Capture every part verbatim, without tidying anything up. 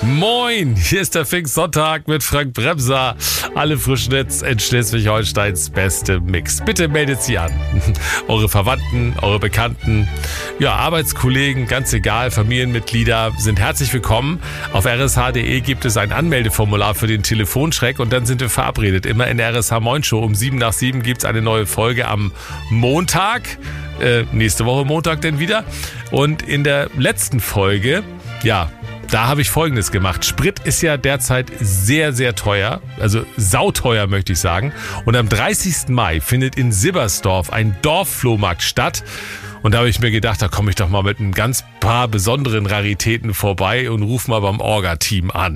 Moin, hier ist der Pfingstsonntag mit Frank Bremser. Alle Frischnetz in Schleswig-Holsteins beste Mix. Bitte meldet sie an. Eure Verwandten, eure Bekannten, ja, Arbeitskollegen, ganz egal, Familienmitglieder sind herzlich willkommen. Auf r s h punkt d e gibt es ein Anmeldeformular für den Telefonschreck und dann sind wir verabredet. Immer in der R S H Moin Show um sieben nach sieben gibt es eine neue Folge am Montag. Äh, nächste Woche Montag denn wieder. Und in der letzten Folge, ja, da habe ich Folgendes gemacht. Sprit ist ja derzeit sehr, sehr teuer. Also sauteuer, möchte ich sagen. Und am dreißigsten Mai findet in Sibbersdorf ein Dorfflohmarkt statt. Und da habe ich mir gedacht, da komme ich doch mal mit ein ganz paar besonderen Raritäten vorbei und rufe mal beim Orga-Team an.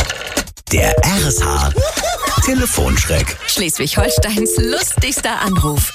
Der R S H Telefonschreck. Schleswig-Holsteins lustigster Anruf.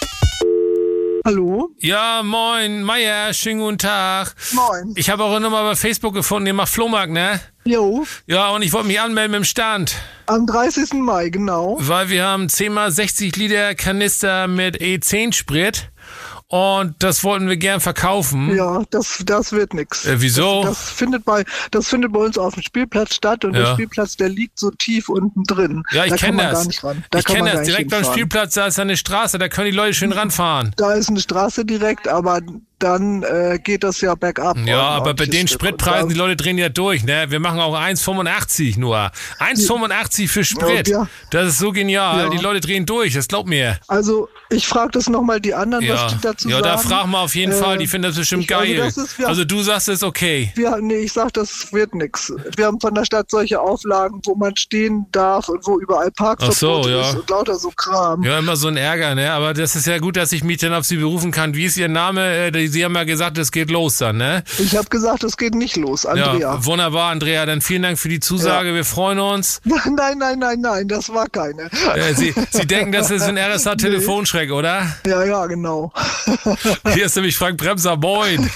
Hallo? Ja, moin, Meier, schönen guten Tag. Moin. Ich habe eure Nummer bei Facebook gefunden, ihr macht Flohmarkt, ne? Jo, Ja, und ich wollte mich anmelden mit dem Stand. am dreißigsten Mai, genau. Weil wir haben zehn mal sechzig Liter Kanister mit E zehn Sprit. Und das wollten wir gern verkaufen. Ja, das, das wird nix. Äh, wieso? Das, das, findet bei, das findet bei uns auf dem Spielplatz statt und Ja. der Spielplatz, der liegt so tief unten drin. Ja, ich da kann kenne man das. Gar nicht ran. Da ich kann kenne man das. gar nicht Direkt beim hinfahren. Spielplatz, da ist eine Straße, da können die Leute schön ranfahren. Da ist eine Straße direkt, aber dann äh, geht das ja bergab. Ja, aber bei ordentliches den Stück. Spritpreisen, Und die Leute drehen ja durch, ne? Wir machen auch eins fünfundachtzig nur. eins fünfundachtzig für Sprit. Ja. Das ist so genial. Ja. Die Leute drehen durch, das glaubt mir. da, also, ich frage das nochmal die anderen, Ja, was die dazu ja sagen. da frag mal auf jeden Äh, Fall, die finden das bestimmt ich- also geil. das ist- wir- Also du sagst, es ist okay. Wir, nee, ich sag, das wird nix. Wir haben von der Stadt solche Auflagen, wo man stehen darf und wo überall Parkverbot Ach so, ja. ist und lauter so Kram. Ja, immer so ein Ärger, ne? Aber das ist ja gut, dass ich mich dann auf Sie berufen kann. Wie ist Ihr Name? Äh, Sie haben ja gesagt, es geht los dann, ne? Ich habe gesagt, es geht nicht los, Andrea. Ja, wunderbar, Andrea. Dann vielen Dank für die Zusage. Ja. Wir freuen uns. Nein, nein, nein, nein, das war keine. Äh, Sie, Sie denken, das ist ein R S H-Telefonschreck, oder? Ja, ja, genau. Hier ist nämlich Frank Bremser. Moin.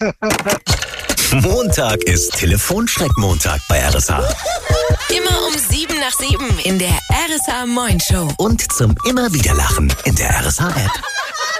Montag ist Telefonschreck-Montag bei R S H. Immer um sieben nach sieben in der R S H Moin Show. Und zum immer wieder Lachen in der R S H-App.